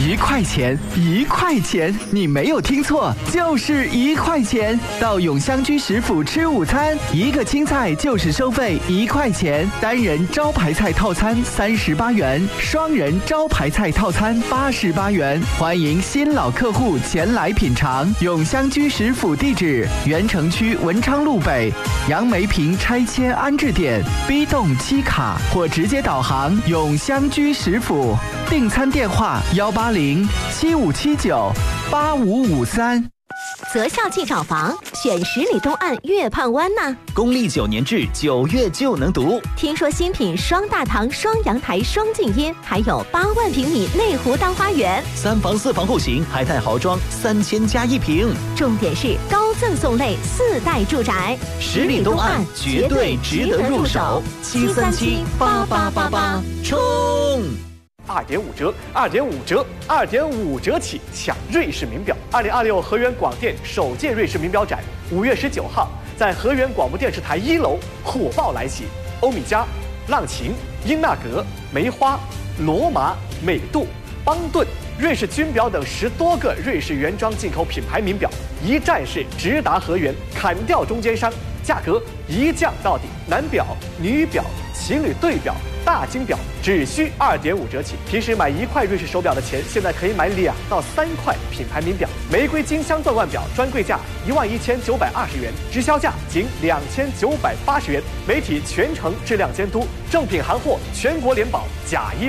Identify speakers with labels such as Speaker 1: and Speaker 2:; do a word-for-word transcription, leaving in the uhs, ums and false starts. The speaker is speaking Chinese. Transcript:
Speaker 1: 一块钱，一块钱，你没有听错，就是一块钱。到永香居食府吃午餐，一个青菜就是收费一块钱，单人招牌菜套餐三十八元，双人招牌菜套餐八十八元。欢迎新老客户前来品尝。永香居食府地址：原城区文昌路北杨梅坪拆迁安置点 B 栋七卡，或直接导航永香居食府。订餐电话：幺八零七五七九八五五三。
Speaker 2: 择校进找房，选十里东岸月畔湾呐。
Speaker 3: 公历九年制，九月就能读。
Speaker 2: 听说新品双大堂、双阳台、双静音，还有八万平米内湖大花园，
Speaker 3: 三房四房户型，海泰豪装，三千加一平。
Speaker 2: 重点是高赠送类四代住宅，
Speaker 3: 十里东岸绝对值得入手。七三七八八八八，冲！
Speaker 4: 二点五折，二点五折，二点五折起抢瑞士名表！二零二六河源广电首届瑞士名表展，五月十九号在河源广播电视台一楼火爆来袭。欧米茄、浪琴、英纳格、梅花、罗马、美度、邦顿、瑞士军表等十多个瑞士原装进口品牌名表，一站式直达河源，砍掉中间商，价格一降到底。男表、女表、情侣对表、大金表只需二点五折起。平时买一块瑞士手表的钱，现在可以买两到三块品牌名表。玫瑰金镶钻腕表专柜价一万一千九百二十元，直销价仅两千九百八十元。媒体全程质量监督，正品行货全国联保，假一。